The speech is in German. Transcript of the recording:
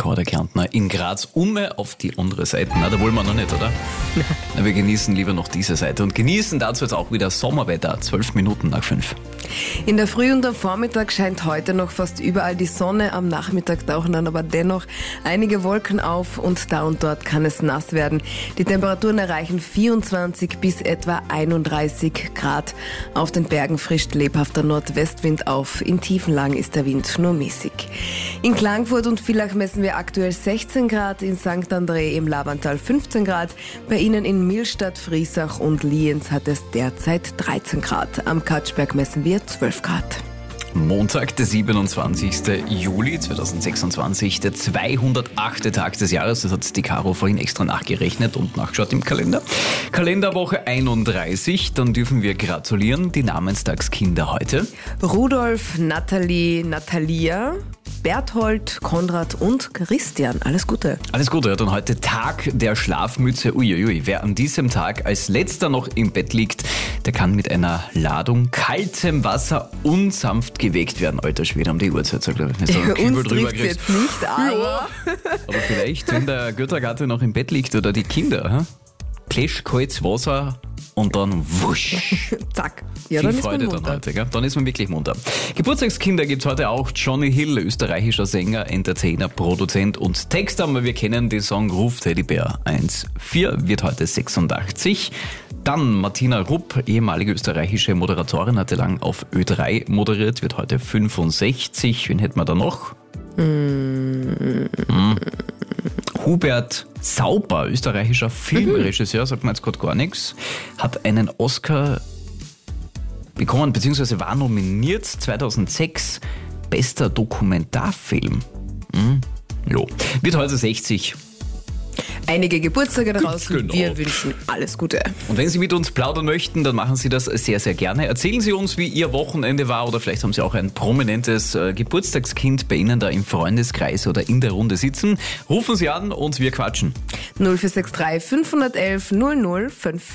Grad der Kärntner in Graz auf die andere Seite. Na, da wollen wir noch nicht, oder? Na, wir genießen lieber noch diese Seite und genießen dazu jetzt auch wieder Sommerwetter, 12 Minuten nach 5. In der Früh und am Vormittag scheint heute noch fast überall die Sonne. Am Nachmittag tauchen dann aber dennoch einige Wolken auf und da und dort kann es nass werden. Die Temperaturen erreichen 24 bis etwa 31 Grad. Auf den Bergen frischt lebhafter Nordwestwind auf. In tiefen Lagen ist der Wind nur mäßig. In Klagenfurt und Villach messen wir aktuell 16 Grad, in St. André im Labantal 15 Grad. Bei Ihnen in Millstatt, Friesach und Lienz hat es derzeit 13 Grad. Am Katschberg messen wir 12 Grad. Montag, der 27. Juli 2026, der 208. Tag des Jahres. Das hat die Caro vorhin extra nachgerechnet und nachgeschaut im Kalender. Kalenderwoche 31, dann dürfen wir gratulieren. Die Namenstagskinder heute: Rudolf, Nathalie, Natalia, Berthold, Konrad und Christian. Alles Gute. Alles Gute. Ja, dann heute Tag der Schlafmütze. Uiuiui, wer an diesem Tag als letzter noch im Bett liegt, der kann mit einer Ladung kaltem Wasser unsanft geweckt werden. Alter Schwede, um die Uhrzeit, sagt er. Uns trifft es jetzt nicht, aber... Aber vielleicht, wenn der Göttergatte noch im Bett liegt oder die Kinder, Klesch, kaltes Wasser und dann wusch. Zack. Ja, Viel dann Freude ist man dann munter. heute, gell? Dann ist man wirklich munter. Geburtstagskinder gibt's heute auch. Johnny Hill, österreichischer Sänger, Entertainer, Produzent und Texter. Aber wir kennen den Song Ruf Teddybär 1.4, wird heute 86. Dann Martina Rupp, ehemalige österreichische Moderatorin, hatte lang auf Ö3 moderiert, wird heute 65. Wen hätten wir da noch? Hubert Sauber, österreichischer Filmregisseur, sagt man jetzt gerade gar nichts, hat einen Oscar bekommen, beziehungsweise war nominiert 2006, bester Dokumentarfilm. Jo, wird heute 60. Einige Geburtstage draußen. Genau. Wir wünschen alles Gute. Und wenn Sie mit uns plaudern möchten, dann machen Sie das sehr, sehr gerne. Erzählen Sie uns, wie Ihr Wochenende war, oder vielleicht haben Sie auch ein prominentes Geburtstagskind bei Ihnen da im Freundeskreis oder in der Runde sitzen. Rufen Sie an und wir quatschen. 0463 511 005.